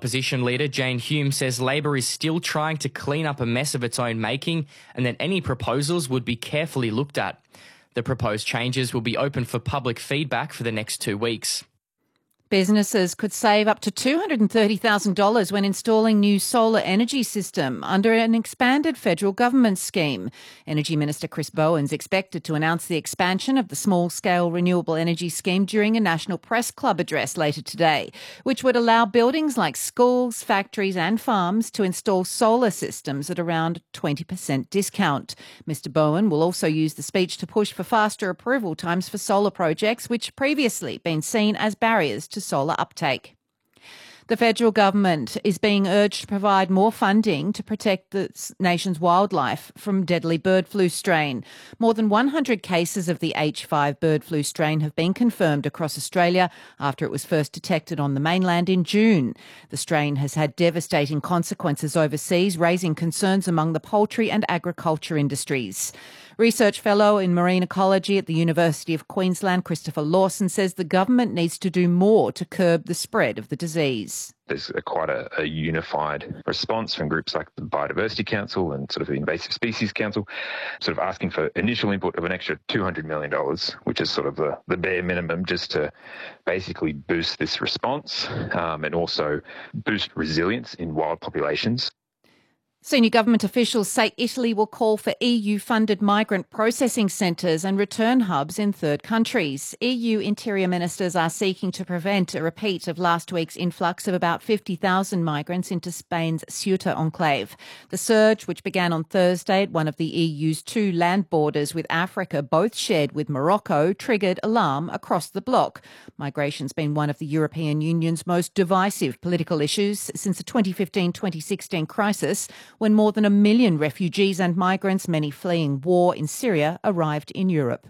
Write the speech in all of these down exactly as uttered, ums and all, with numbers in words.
Opposition leader Jane Hume says Labor is still trying to clean up a mess of its own making and that any proposals would be carefully looked at. The proposed changes will be open for public feedback for the next two weeks. Businesses could save up to two hundred thirty thousand dollars when installing new solar energy system under an expanded federal government scheme. Energy Minister Chris Bowen's expected to announce the expansion of the small-scale renewable energy scheme during a National Press Club address later today, which would allow buildings like schools, factories and farms to install solar systems at around twenty percent discount. Mr Bowen will also use the speech to push for faster approval times for solar projects, which previously been seen as barriers to solar uptake. The federal government is being urged to provide more funding to protect the nation's wildlife from deadly bird flu strain. More than one hundred cases of the H five bird flu strain have been confirmed across Australia after it was first detected on the mainland in June. The strain has had devastating consequences overseas, raising concerns among the poultry and agriculture industries. Research fellow in marine ecology at the University of Queensland, Christopher Lawson, says the government needs to do more to curb the spread of the disease. There's a, quite a, a unified response from groups like the Biodiversity Council and sort of the Invasive Species Council, sort of asking for initial input of an extra two hundred million dollars, which is sort of the, the bare minimum just to basically boost this response um, and also boost resilience in wild populations. Senior government officials say Italy will call for E U-funded migrant processing centres and return hubs in third countries. E U interior ministers are seeking to prevent a repeat of last week's influx of about fifty thousand migrants into Spain's Ceuta enclave. The surge, which began on Thursday at one of the E U's two land borders with Africa, both shared with Morocco, triggered alarm across the bloc. Migration's been one of the European Union's most divisive political issues since the twenty fifteen twenty sixteen crisis, when more than a million refugees and migrants, many fleeing war in Syria, arrived in Europe.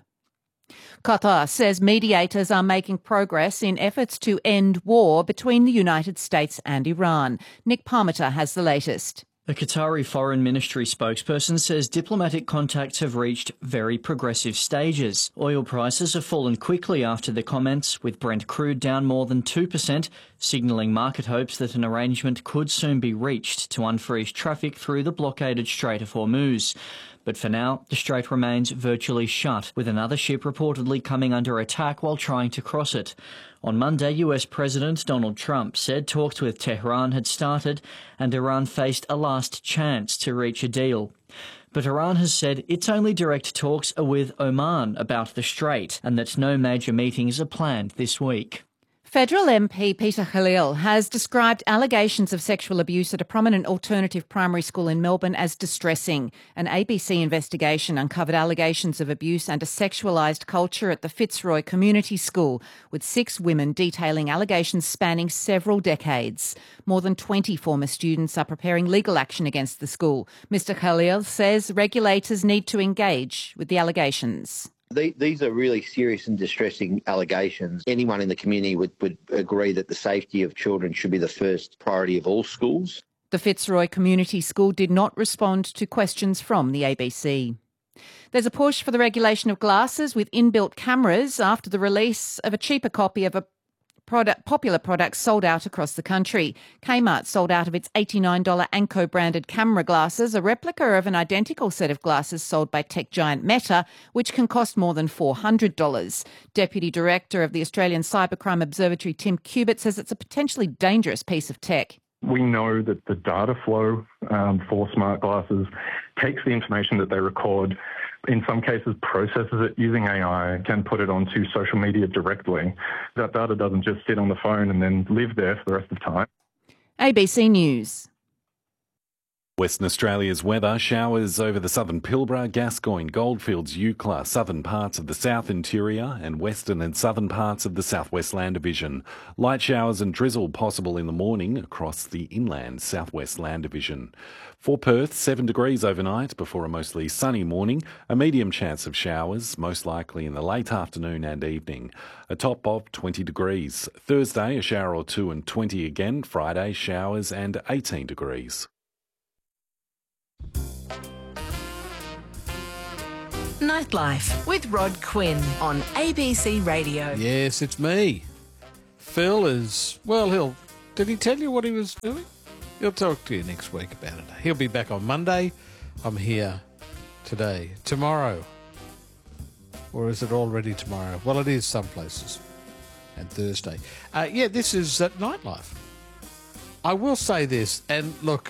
Qatar says mediators are making progress in efforts to end war between the United States and Iran. Nick Parmiter has the latest. The Qatari Foreign Ministry spokesperson says diplomatic contacts have reached very progressive stages. Oil prices have fallen quickly after the comments, with Brent crude down more than two percent, signalling market hopes that an arrangement could soon be reached to unfreeze traffic through the blockaded Strait of Hormuz. But for now, the strait remains virtually shut, with another ship reportedly coming under attack while trying to cross it. On Monday, U S President Donald Trump said talks with Tehran had started and Iran faced a last chance to reach a deal. But Iran has said its only direct talks are with Oman about the strait and that no major meetings are planned this week. Federal M P Peter Khalil has described allegations of sexual abuse at a prominent alternative primary school in Melbourne as distressing. An A B C investigation uncovered allegations of abuse and a sexualised culture at the Fitzroy Community School, with six women detailing allegations spanning several decades. More than twenty former students are preparing legal action against the school. Mister Khalil says regulators need to engage with the allegations. These are really serious and distressing allegations. Anyone in the community would, would agree that the safety of children should be the first priority of all schools. The Fitzroy Community School did not respond to questions from the A B C. There's a push for the regulation of glasses with inbuilt cameras after the release of a cheaper copy of a Product, popular products sold out across the country. Kmart sold out of its eighty-nine dollars Anko branded camera glasses, a replica of an identical set of glasses sold by tech giant Meta, which can cost more than four hundred dollars. Deputy Director of the Australian Cybercrime Observatory, Tim Cubitt, says it's a potentially dangerous piece of tech. We know that the data flow um, for smart glasses takes the information that they record, in some cases processes it using A I, can put it onto social media directly. That data doesn't just sit on the phone and then live there for the rest of the time. A B C News. Western Australia's weather: showers over the southern Pilbara, Gascoyne, Goldfields, Eucla, southern parts of the south interior and western and southern parts of the southwest land division. Light showers and drizzle possible in the morning across the inland southwest land division. For Perth, seven degrees overnight before a mostly sunny morning. A medium chance of showers, most likely in the late afternoon and evening. A top of twenty degrees. Thursday, a shower or two and twenty again. Friday, showers and eighteen degrees. Nightlife with Rod Quinn on A B C Radio. Yes, it's me. Phil is, well, he'll Did he tell you what he was doing? He'll talk to you next week about it. He'll be back on Monday. I'm here today. Tomorrow. Or is it already tomorrow? Well, it is some places. And Thursday. Uh, yeah, this is uh, Nightlife. I will say this, and look,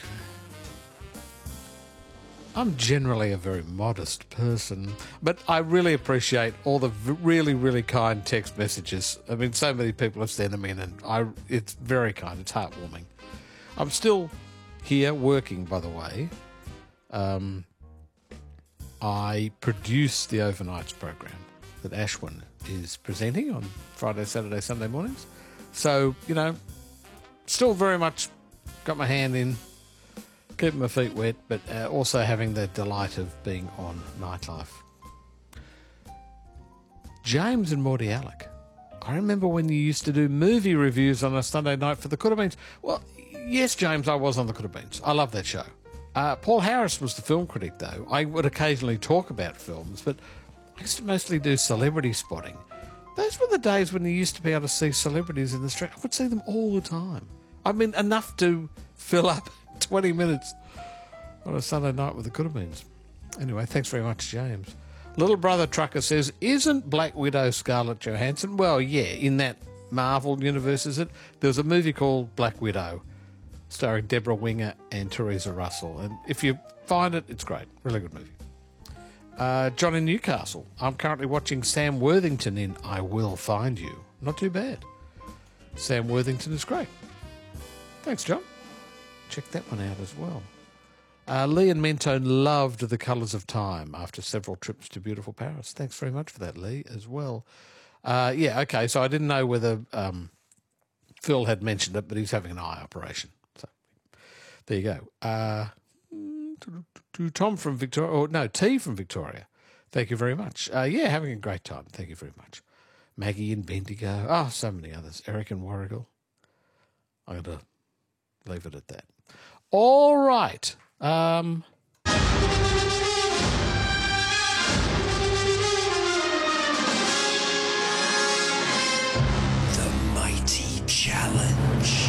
I'm generally a very modest person, but I really appreciate all the v- really, really kind text messages. I mean, so many people have sent them in, and I, it's very kind. It's heartwarming. I'm still here working, by the way. Um, I produce the Overnights program that Ashwin is presenting on Friday, Saturday, Sunday mornings. So, you know, still very much got my hand in, keeping my feet wet, but uh, also having the delight of being on Nightlife. James and Morty Alec. I remember when you used to do movie reviews on a Sunday night for the Could Have Beens. Well, yes, James, I was on the Could Have Beens. I love that show. Uh, Paul Harris was the film critic, though. I would occasionally talk about films, but I used to mostly do celebrity spotting. Those were the days when you used to be able to see celebrities in the street. I would see them all the time. I mean, enough to fill up twenty minutes on a Sunday night with the Could Have Beens. Anyway, thanks very much, James. Little Brother Trucker says, isn't Black Widow Scarlett Johansson? Well, yeah, in that Marvel universe, is it? There was a movie called Black Widow, starring Deborah Winger and Teresa Russell. And if you find it, it's great. Really good movie. Uh, John in Newcastle. I'm currently watching Sam Worthington in I Will Find You. Not too bad. Sam Worthington is great. Thanks, John. Check that one out as well. Uh, Lee and Mentone loved The Colours of Time after several trips to beautiful Paris. Thanks very much for that, Lee, as well. Uh, yeah, okay, so I didn't know whether um, Phil had mentioned it, but he's having an eye operation. So there you go. Uh, to Tom from Victoria, or no, T from Victoria. Thank you very much. Uh, yeah, having a great time. Thank you very much. Maggie and Bendigo. Oh, so many others. Eric and Warrigal. I'm going to leave it at that. All right. Um, the Mighty Challenge.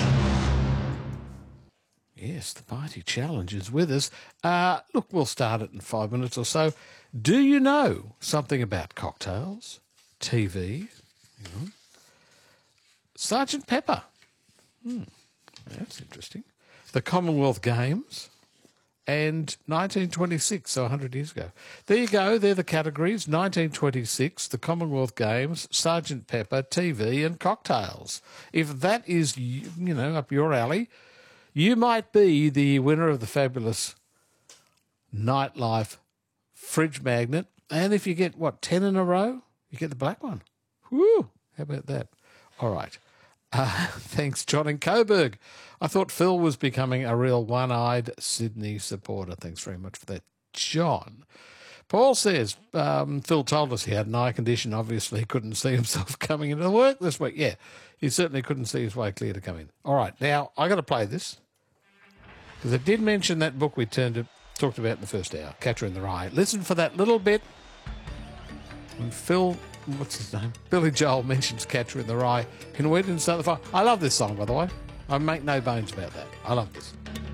Yes, the Mighty Challenge is with us. Uh, look, we'll start it in five minutes or so. Do you know something about cocktails, T V, you know, Sergeant Pepper? Hmm, that's interesting. The Commonwealth Games and nineteen twenty-six, so one hundred years ago. There you go. They're the categories. nineteen twenty-six, the Commonwealth Games, Sergeant Pepper, T V and cocktails. If that is, you know, up your alley, you might be the winner of the fabulous Nightlife fridge magnet. And if you get, what, ten in a row, you get the black one. Whoo! How about that? All right. Uh, thanks, John in Coburg. I thought Phil was becoming a real one-eyed Sydney supporter. Thanks very much for that, John. Paul says, um, Phil told us he had an eye condition. Obviously, he couldn't see himself coming into work this week. Yeah, he certainly couldn't see his way clear to come in. All right, now, I got to play this, because I did mention that book we turned to, talked about in the first hour, Catcher in the Rye. Listen for that little bit when Phil, what's his name? Billy Joel mentions Catcher in the Rye. Can we didn't start the fire? I love this song, by the way. I make no bones about that. I love this.